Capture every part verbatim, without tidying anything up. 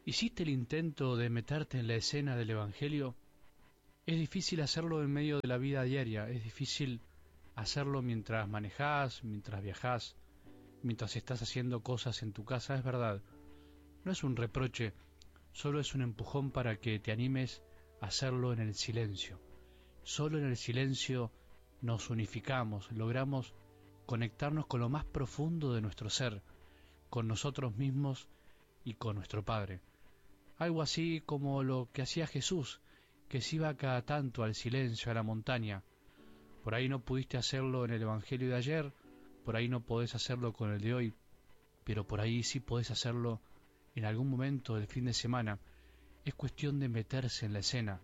¿Hiciste el intento de meterte en la escena del Evangelio? Es difícil hacerlo en medio de la vida diaria, es difícil hacerlo mientras manejás, mientras viajás, mientras estás haciendo cosas en tu casa, es verdad. No es un reproche, solo es un empujón para que te animes a hacerlo en el silencio. Solo en el silencio nos unificamos, logramos conectarnos con lo más profundo de nuestro ser, con nosotros mismos y con nuestro Padre. Algo así como lo que hacía Jesús, que se iba cada tanto al silencio, a la montaña. Por ahí no pudiste hacerlo en el Evangelio de ayer, por ahí no podés hacerlo con el de hoy, pero por ahí sí podés hacerlo en algún momento del fin de semana. Es cuestión de meterse en la escena,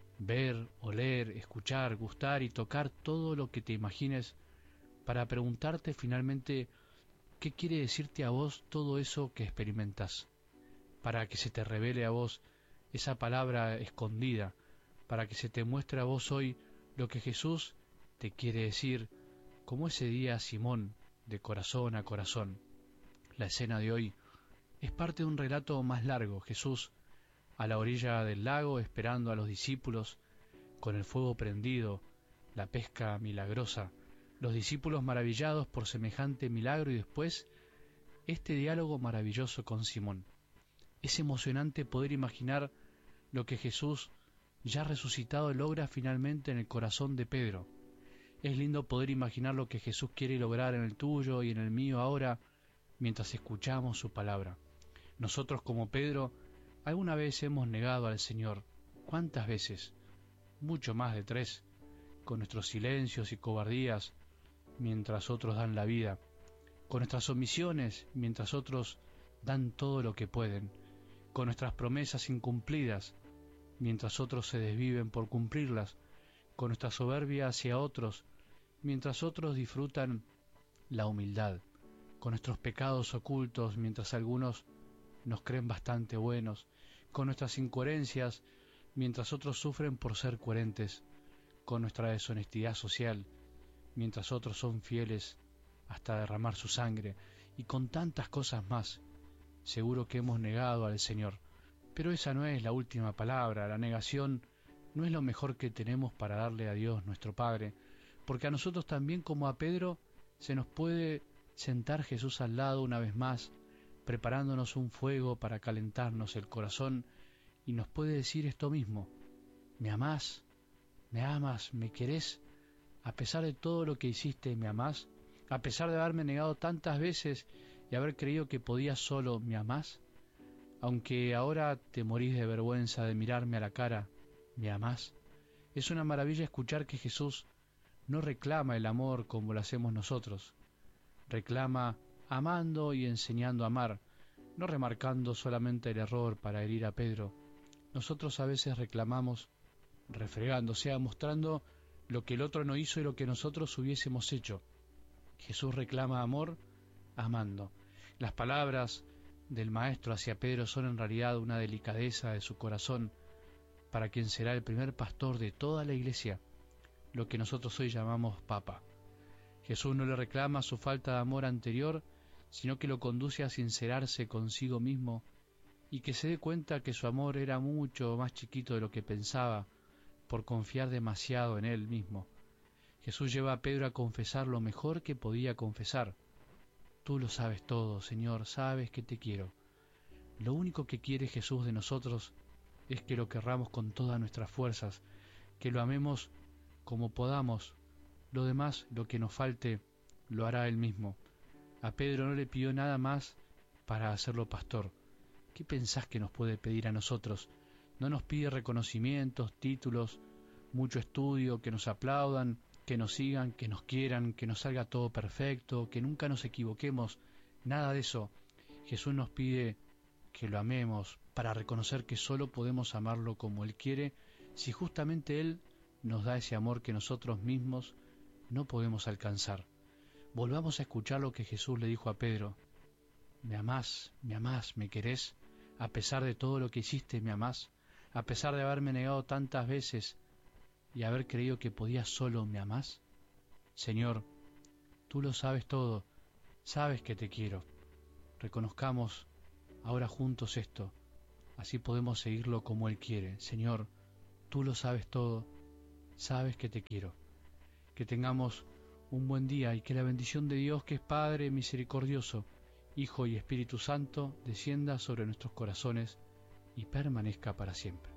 ver, oler, escuchar, gustar y tocar todo lo que te imagines para preguntarte finalmente qué quiere decirte a vos todo eso que experimentas, para que se te revele a vos esa palabra escondida, para que se te muestre a vos hoy lo que Jesús te quiere decir, como ese día a Simón, de corazón a corazón. La escena de hoy es parte de un relato más largo. Jesús a la orilla del lago esperando a los discípulos, con el fuego prendido, la pesca milagrosa, los discípulos maravillados por semejante milagro y después este diálogo maravilloso con Simón. Es emocionante poder imaginar lo que Jesús, ya resucitado, logra finalmente en el corazón de Pedro. Es lindo poder imaginar lo que Jesús quiere lograr en el tuyo y en el mío ahora, mientras escuchamos su palabra. Nosotros como Pedro, alguna vez hemos negado al Señor. ¿Cuántas veces? Mucho más de tres, con nuestros silencios y cobardías, mientras otros dan la vida, con nuestras omisiones, mientras otros dan todo lo que pueden, con nuestras promesas incumplidas, mientras otros se desviven por cumplirlas, con nuestra soberbia hacia otros, mientras otros disfrutan la humildad, con nuestros pecados ocultos, mientras algunos nos creen bastante buenos, con nuestras incoherencias, mientras otros sufren por ser coherentes, con nuestra deshonestidad social, mientras otros son fieles hasta derramar su sangre, y con tantas cosas más. Seguro que hemos negado al Señor, pero esa no es la última palabra. La negación no es lo mejor que tenemos para darle a Dios nuestro Padre, porque a nosotros también, como a Pedro, se nos puede sentar Jesús al lado una vez más, preparándonos un fuego para calentarnos el corazón, y nos puede decir esto mismo: ¿me amás? ¿Me amas? ¿Me querés? A pesar de todo lo que hiciste, ¿me amás? A pesar de haberme negado tantas veces y haber creído que podías solo, ¿me amás? Aunque ahora te morís de vergüenza de mirarme a la cara, ¿me amás? Es una maravilla escuchar que Jesús no reclama el amor como lo hacemos nosotros. Reclama amando y enseñando a amar, no remarcando solamente el error para herir a Pedro. Nosotros a veces reclamamos refregando, o sea, mostrando lo que el otro no hizo y lo que nosotros hubiésemos hecho. Jesús reclama amor amando. Las palabras del Maestro hacia Pedro son en realidad una delicadeza de su corazón para quien será el primer pastor de toda la Iglesia, lo que nosotros hoy llamamos Papa. Jesús no le reclama su falta de amor anterior, sino que lo conduce a sincerarse consigo mismo y que se dé cuenta que su amor era mucho más chiquito de lo que pensaba, por confiar demasiado en él mismo. Jesús lleva a Pedro a confesar lo mejor que podía confesar. Tú lo sabes todo, Señor, sabes que te quiero. Lo único que quiere Jesús de nosotros es que lo querramos con todas nuestras fuerzas, que lo amemos como podamos. Lo demás, lo que nos falte, lo hará él mismo. A Pedro no le pidió nada más para hacerlo pastor. ¿Qué pensás que nos puede pedir a nosotros? No nos pide reconocimientos, títulos, mucho estudio, que nos aplaudan, que nos sigan, que nos quieran, que nos salga todo perfecto, que nunca nos equivoquemos. Nada de eso. Jesús nos pide que lo amemos para reconocer que solo podemos amarlo como Él quiere, si justamente Él nos da ese amor que nosotros mismos no podemos alcanzar. Volvamos a escuchar lo que Jesús le dijo a Pedro: ¿me amás? ¿Me amás? ¿Me querés? A pesar de todo lo que hiciste, ¿me amás? A pesar de haberme negado tantas veces y haber creído que podías solo, ¿me amás? Señor, tú lo sabes todo, sabes que te quiero. Reconozcamos ahora juntos esto: Así podemos seguirlo como Él quiere. Señor, tú lo sabes todo, sabes que te quiero. Que tengamos un buen día y que la bendición de Dios, que es Padre misericordioso, Hijo y Espíritu Santo, descienda sobre nuestros corazones y permanezca para siempre.